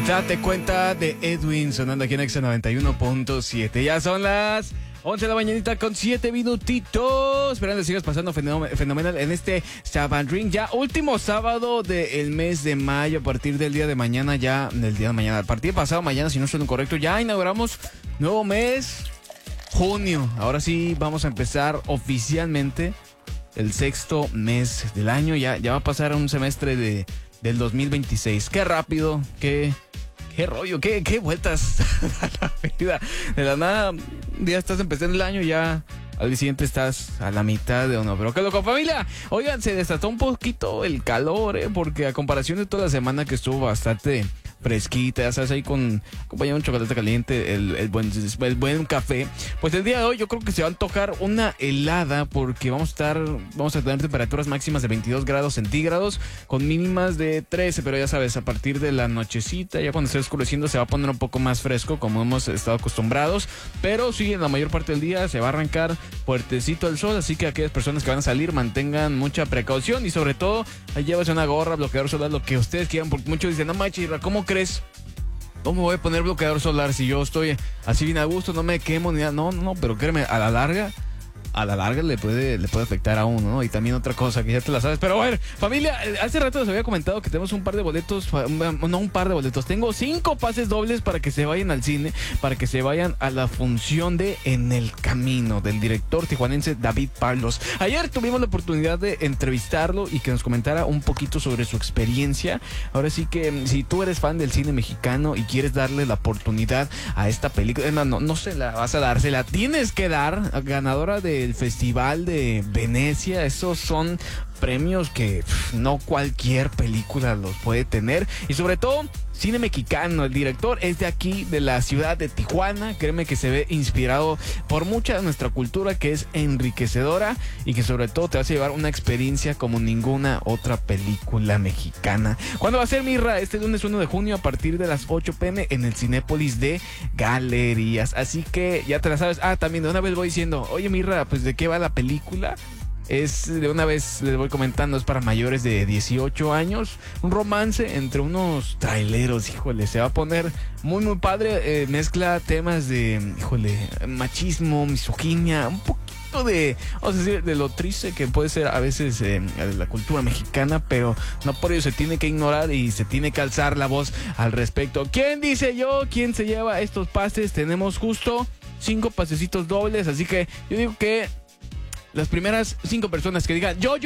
Date cuenta de Edwin sonando aquí en Exa 91.7. Ya son las 11 de la mañanita con 7 minutitos. Esperando que sigas pasando fenomenal en este Sabadrín. Ya último sábado del mes de mayo. A partir del día de mañana, a partir de pasado mañana, si no estoy incorrecto, ya inauguramos nuevo mes, junio. Ahora sí vamos a empezar oficialmente el sexto mes del año. Ya va a pasar un semestre del 2026. Qué rápido, qué rollo, qué vueltas a la vida. De la nada, ya estás empezando el año, ya al día siguiente estás a la mitad de uno. Pero qué loco, familia. Oigan, se desató un poquito el calor, porque a comparación de toda la semana que estuvo bastante fresquita, ya sabes, ahí acompañado un chocolate caliente, el buen café. Pues el día de hoy yo creo que se va a antojar una helada, porque vamos a tener temperaturas máximas de 22 grados centígrados con mínimas de 13, pero ya sabes, a partir de la nochecita, ya cuando esté oscureciendo, se va a poner un poco más fresco, como hemos estado acostumbrados. Pero sí, en la mayor parte del día se va a arrancar fuertecito el sol, así que aquellas personas que van a salir mantengan mucha precaución y sobre todo, llévese una gorra, bloqueador solar, lo que ustedes quieran, porque muchos dicen, no manches, ¿cómo crees? ¿Cómo voy a poner bloqueador solar si yo estoy así bien a gusto, no me quemo ni nada? No, pero créeme, a la larga le puede afectar a uno, ¿no? Y también otra cosa que ya te la sabes. Pero bueno, familia, hace rato les había comentado que tenemos un par de boletos, tengo 5 pases dobles para que se vayan al cine, para que se vayan a la función de En el Camino, del director tijuanense David Parlos. Ayer tuvimos la oportunidad de entrevistarlo y que nos comentara un poquito sobre su experiencia. Ahora sí que si tú eres fan del cine mexicano y quieres darle la oportunidad a esta película, no se la vas a dar, se la tienes que dar, ganadora del Festival de Venecia. Esos son premios que no cualquier película los puede tener, y sobre todo cine mexicano. El director es de aquí, de la ciudad de Tijuana. Créeme que se ve inspirado por mucha de nuestra cultura, que es enriquecedora y que sobre todo te vas a llevar una experiencia como ninguna otra película mexicana. ¿Cuándo va a ser, Mirra? Este lunes 1 de junio a partir de las 8 p.m. en el Cinépolis de Galerías. Así que ya te la sabes. También de una vez voy diciendo, oye, Mirra, pues ¿de qué va la película? De una vez les voy comentando, es para mayores de 18 años, un romance entre unos traileros. Híjole, se va a poner muy muy padre. Mezcla temas de, machismo, misoginia, un poquito de, vamos a decir, de lo triste que puede ser a veces la cultura mexicana, pero no por ello se tiene que ignorar y se tiene que alzar la voz al respecto. ¿Quién dice yo? ¿Quién se lleva estos pases? Tenemos justo 5 pasecitos dobles, así que yo digo que las primeras 5 personas que digan yo,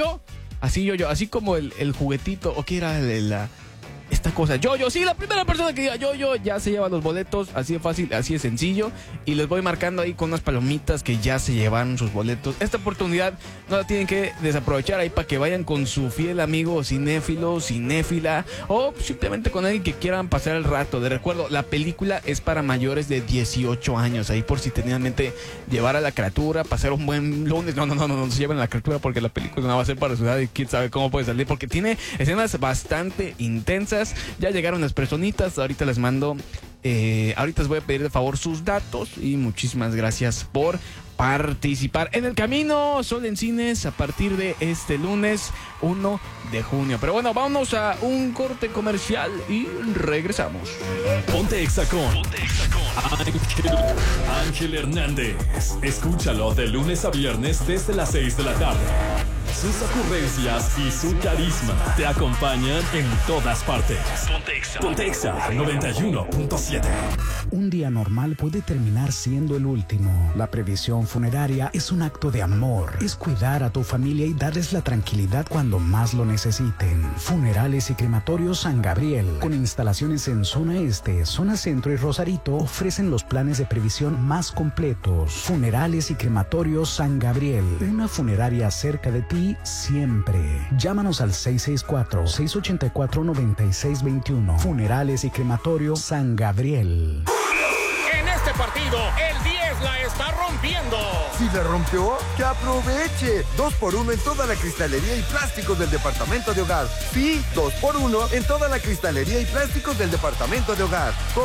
así como el juguetito, o que era esta cosa, sí, la primera persona que diga yo, ya se lleva los boletos. Así de fácil, así de sencillo. Y les voy marcando ahí con unas palomitas que ya se llevaron sus boletos. Esta oportunidad no la tienen que desaprovechar, ahí para que vayan con su fiel amigo cinéfilo, cinéfila, o simplemente con alguien que quieran pasar el rato. De recuerdo, la película es para mayores de 18 años. Ahí por si tenían en mente llevar a la criatura, pasar un buen lunes. No se lleven a la criatura, porque la película no va a ser para su edad y quién sabe cómo puede salir, porque tiene escenas bastante intensas. Ya llegaron las personitas, ahorita les mando, ahorita les voy a pedir de favor sus datos, y muchísimas gracias por participar. En el Camino, solo en cines a partir de este lunes 1 de junio. Pero bueno, vámonos a un corte comercial y regresamos. Ponte Exa con Ángel Hernández. Escúchalo de lunes a viernes desde las 6 de la tarde. Sus ocurrencias y su carisma te acompañan en todas partes. Ponte Exa 91.7. Un día normal puede terminar siendo el último. La previsión funeraria es un acto de amor. Es cuidar a tu familia y darles la tranquilidad cuando más lo necesiten. Funerales y Crematorios San Gabriel, con instalaciones en zona este, zona centro y Rosarito, ofrecen los planes de previsión más completos. Funerales y Crematorios San Gabriel, una funeraria cerca de ti siempre. Llámanos al 664-684-9621. Funerales y Crematorio San Gabriel. En este partido, el 10 la está rompiendo. Si la rompió, que aproveche. 2x1 en toda la cristalería y plásticos del departamento de hogar. Sí, 2x1 en toda la cristalería y plásticos del departamento de hogar.